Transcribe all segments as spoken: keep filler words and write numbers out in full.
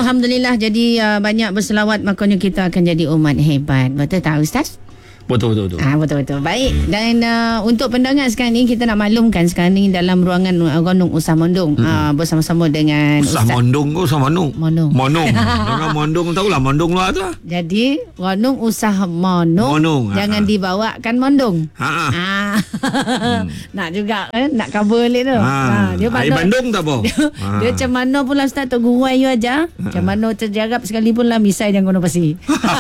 Alhamdulillah, jadi uh, banyak berselawat, makanya kita akan jadi umat hebat. Betul tak Ustaz? Betul, betul, betul. Ah, betul-betul. Baik. Dan uh, untuk pendengar sekarang ni, kita nak maklumkan sekarang ni dalam ruangan uh, Gonong Usah Mondong hmm. uh, bersama-sama dengan Usah Ustaz Mondong ke Usah Mondong? Mondong. Mondong. Jangan Mondong, tahulah Mondong luar tu lah. Jadi Gonong Usah Mondong, Mondong. jangan Ha-ha. dibawakan Mondong. Ha. Ah. hmm. Nak juga eh, nak cover balik tu. Ha. Ha, dia Air Bandung tak apa? Dia, ha. dia macam mana pula Ustaz tu guruai you aja. Ha. Macam mana terjarap sekalipun lah misai jangan guna pasi.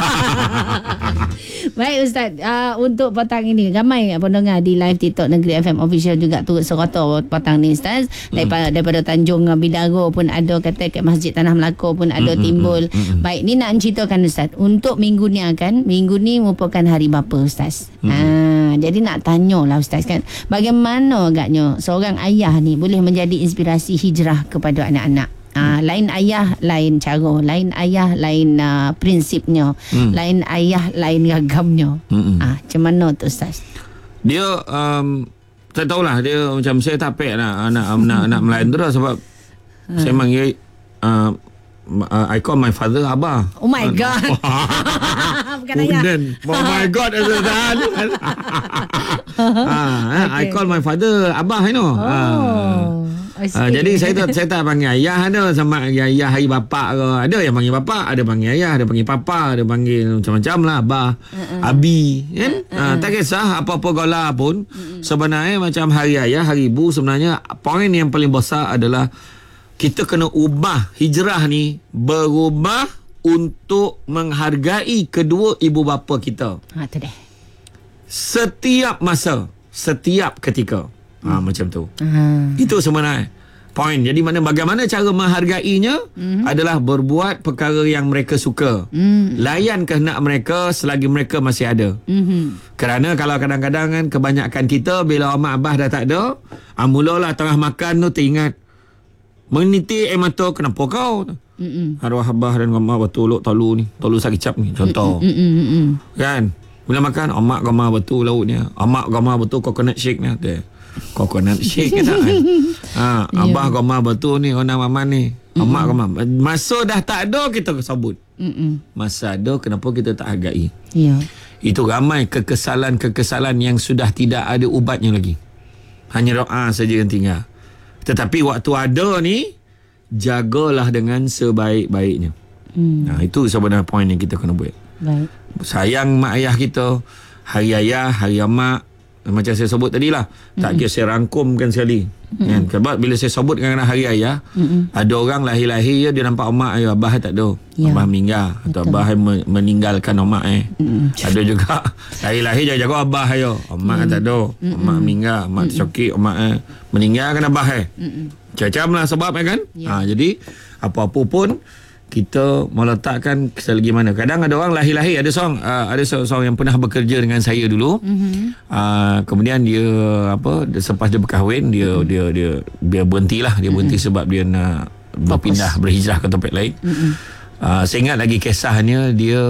Baik Ustaz, uh, untuk petang ini ramai pendengar di live TikTok Negeri F M Official juga turut serata petang ni Ustaz. Daripada, hmm. daripada Tanjung Bidara pun ada, kata kat Masjid Tanah Melaka pun ada hmm. timbul. Hmm. Hmm. Baik, ni nak ceritakan Ustaz, untuk minggu ni akan, minggu ni merupakan hari bapa Ustaz. Hmm. Ha, jadi nak tanyalah Ustaz kan, bagaimana agaknya seorang ayah ni boleh menjadi inspirasi hijrah kepada anak-anak? Uh, lain ayah lain cara, lain ayah lain uh, prinsipnya, hmm. lain ayah lain ragamnya. Hmm. Ah, macam mana tu Ustaz? Dia um, saya tahulah dia macam saya tak pek nak nak nak, nak melayan tu lah sebab uh. saya panggil uh, uh, I call my father Abah. Oh my god. Bukan ayah. Oh my god. ah, I call my father Abah, you know. Oh. Ah. Uh, jadi saya tak saya tak panggil ayah, ada sama ayah hari bapa ke, ada yang panggil bapa, ada panggil ayah, ada panggil papa, ada panggil macam-macam lah, abah, uh-uh. abi kan. Uh-uh. Uh, tak kisah apa-apa gola pun. Uh-uh. Sebenarnya macam hari ayah, hari ibu, sebenarnya poin yang paling besar adalah kita kena ubah hijrah ni, berubah untuk menghargai kedua ibu bapa kita. Ha, tu deh. Setiap masa, setiap ketika. Ha, hmm. macam tu. Hmm. Itu sebenarnya poin. Jadi mana bagaimana cara menghargainya hmm. adalah berbuat perkara yang mereka suka. Hmm. Layan kehendak mereka selagi mereka masih ada. Hmm. Kerana kalau kadang-kadang kan kebanyakan kita bila mak abah dah tak ada, ah, mulalah tengah makan tu teringat meniti air mata, kenapa kau? Hmm. Arwah abah dan mak betul tolu ni, tolu sakicap ni contoh. Hmm. Hmm. Hmm. Kan? Bila makan, amak gamar betul lauknya. Amak gamar betul coconut shake ni. Okay. Coconut shake ke tak kan? Ha, abah yeah. Gomar betul ni, orang maman ni. Amak Gomar. Masa dah tak ada kita sabut. Mm-mm. Masa ada kenapa kita tak hargai? Yeah. Itu ramai kekesalan-kekesalan yang sudah tidak ada ubatnya lagi. Hanya doa saja yang tinggal. Tetapi waktu ada ni, jagalah dengan sebaik-baiknya. Mm. Nah, itu sebenarnya poin yang kita kena buat. Baik. Sayang mak ayah kita, hari ayah, hari amak. Macam saya sebut tadi lah, mm-hmm. tak kira saya rangkumkan sekali. Mm-hmm. Kan? Sebab bila saya sebut dengan hari ayah, mm-hmm. ada orang lahir-lahir dia nampak omak ayah, abah tak ada. Ya. Abah meninggal. Atau abah meninggalkan omak eh. Mm-hmm. Ada juga lahir-lahir jaga-jaga abah ayah. Omak mm-hmm. tak ada. Mm-hmm. Omak meninggal. Omak mm-hmm. tercokik. Omak eh. meninggalkan abah eh. Mm-hmm. Macam-macam lah sebab eh, kan. Ya. Ha, jadi apa-apa pun kita meletakkan selagi mana. Kadang ada orang lahir-lahir, ada seorang uh, ada seorang yang pernah bekerja dengan saya dulu. Mm-hmm. Uh, kemudian dia apa selepas dia berkahwin, dia mm-hmm. dia dia dia berhentilah, dia berhenti mm-hmm. sebab dia nak berpindah, berhijrah ke tempat lain. Mm-hmm. Uh, saya ingat lagi kisahnya, dia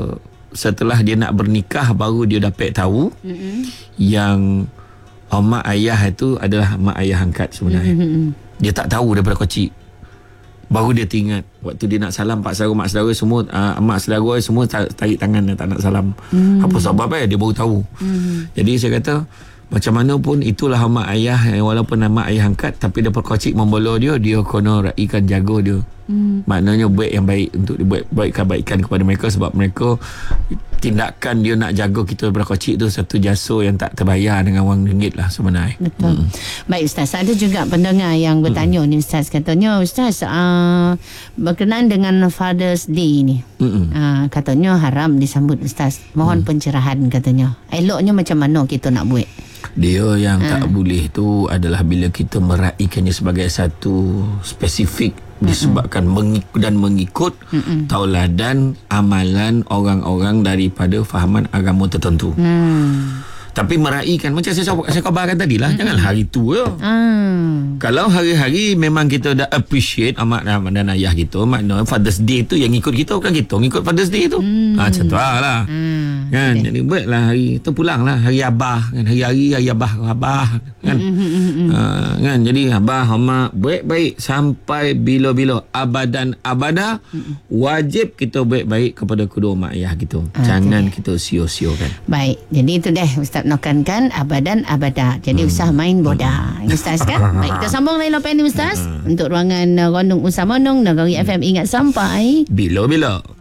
setelah dia nak bernikah baru dia dapat tahu mm-hmm. yang oh, mak ayah itu adalah mak ayah angkat sebenarnya. Mm-hmm. Dia tak tahu daripada kecil. Baru dia teringat waktu dia nak salam pak saudara mak saudara semua, uh, mak saudara semua tarik tangan, tak nak salam. Hmm. Apa sebab eh dia baru tahu. Hmm. Jadi saya kata macam mana pun itulah mak ayah, walaupun mak ayah angkat tapi dia perkocik membela dia, dia kena raikan jaga dia. Hmm. Maknanya buat yang baik untuk dibuat baik kebaikan kepada mereka, sebab mereka tindakan dia nak jaga kita daripada kecil tu satu jasa yang tak terbayar dengan wang ringgit lah sebenarnya. Betul. Hmm. Baik Ustaz, ada juga pendengar yang bertanya hmm. ni Ustaz, katanya Ustaz uh, berkenaan dengan Father's Day ni, hmm. uh, katanya haram disambut Ustaz. Mohon hmm. pencerahan katanya. Eloknya macam mana kita nak buat? Dia yang ha. tak boleh tu adalah bila kita meraihkannya sebagai satu spesifik disebabkan mm-mm. mengikut dan mengikut mm-mm. tauladan amalan orang-orang daripada fahaman agama tertentu. Mm. Tapi meraihkan macam saya saya khabarkan tadi lah, mm-hmm. janganlah hari tu je. Ah. Kalau hari-hari memang kita dah appreciate amat dan ayah kita, makna Father's Day tu yang ikut kita, bukan kita ngikut Father's Day tu. Mm. Ha, macam tu lah. Mm. Kan, okay. Jadi buatlah hari tu pulang lah, hari abah kan, hari-hari hari abah abah kan. Mm-hmm. Ha, kan, jadi abah mak baik-baik sampai bila-bila abadan abada. Mm-hmm. Wajib kita baik-baik kepada kedua mak ayah kita. Okay. Jangan kita sio-siokan. Baik, jadi itu deh Ustaz menekankan abadan abada. Jadi hmm. usah main boda. Ustaz kan? Baik, kita sambung lain lepas ni Ustaz. Untuk ruangan uh, Rondong Usah Monong Negeri F M, ingat sampai bila-bila.